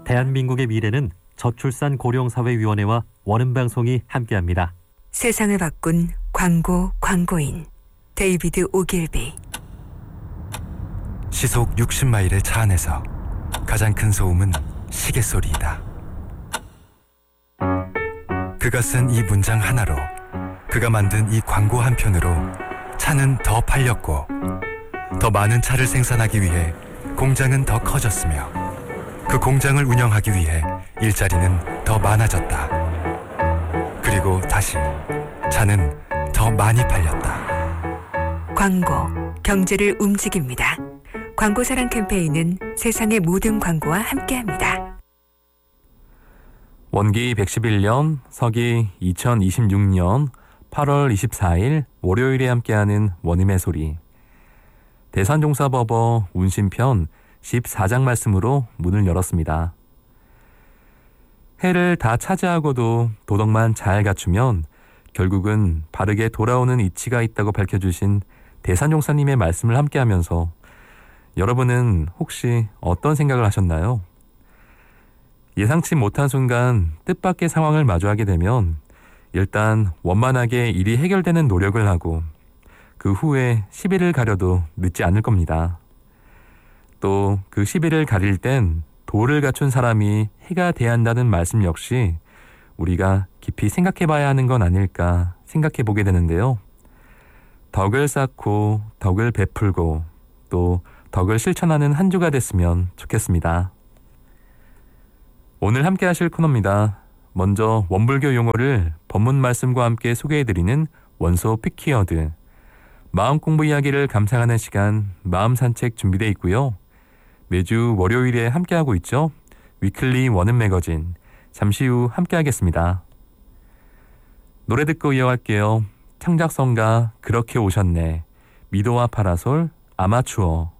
대한민국의 미래는 저출산고령사회위원회와 원음방송이 함께합니다. 세상을 바꾼 광고인 데이비드 오길비. 시속 60마일의 차 안에서 가장 큰 소음은 시계 소리이다. 그가 쓴 이 문장 하나로, 그가 만든 이 광고 한 편으로 차는 더 팔렸고, 더 많은 차를 생산하기 위해 공장은 더 커졌으며, 그 공장을 운영하기 위해 일자리는 더 많아졌다. 그리고 다시 차는 더 많이 팔렸다. 광고, 경제를 움직입니다. 광고사랑 캠페인은 세상의 모든 광고와 함께합니다. 원기 111년, 서기 2026년 8월 24일 월요일에 함께하는 원음의 소리. 대산종사법어 운신편 14장 말씀으로 문을 열었습니다. 해를 다 차지하고도 도덕만 잘 갖추면 결국은 바르게 돌아오는 이치가 있다고 밝혀주신 대산종사님의 말씀을 함께하면서 여러분은 혹시 어떤 생각을 하셨나요? 예상치 못한 순간 뜻밖의 상황을 마주하게 되면 일단 원만하게 일이 해결되는 노력을 하고 그 후에 시비를 가려도 늦지 않을 겁니다. 또 그 시비를 가릴 땐 도를 갖춘 사람이 해가 돼야 한다는 말씀 역시 우리가 깊이 생각해 봐야 하는 건 아닐까 생각해 보게 되는데요. 덕을 쌓고 덕을 베풀고 또 덕을 실천하는 한 주가 됐으면 좋겠습니다. 오늘 함께 하실 코너입니다. 먼저 원불교 용어를 법문 말씀과 함께 소개해드리는 원소 피키워드. 마음 공부 이야기를 감상하는 시간 마음 산책 준비되어 있고요. 매주 월요일에 함께하고 있죠. 위클리 원음 매거진. 잠시 후 함께하겠습니다. 노래 듣고 이어갈게요. 창작성가 그렇게 오셨네. 미도와 파라솔 아마추어.